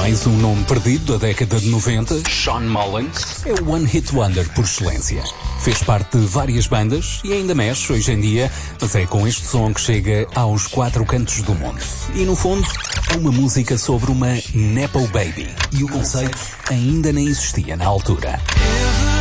Mais um nome perdido da década de 90, Shawn Mullins, é o One Hit Wonder por excelência. Fez parte de várias bandas e ainda mexe hoje em dia, mas é com este som que chega aos 4 cantos do mundo. E no fundo, é uma música sobre uma Nepo Baby. E o conceito ainda nem existia na altura.